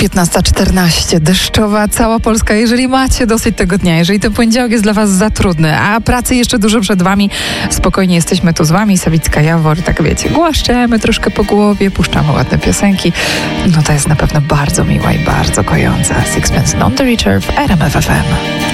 15:14, deszczowa cała Polska. Jeżeli macie dosyć tego dnia, jeżeli ten poniedziałek jest dla was za trudny, a pracy jeszcze dużo przed wami, spokojnie jesteśmy tu z wami, Sawicka Jawor, tak wiecie, głaszczemy troszkę po głowie, puszczamy ładne piosenki. No to jest na pewno bardzo miła i bardzo kojąca. Sixpence None the Richer w RMF FM.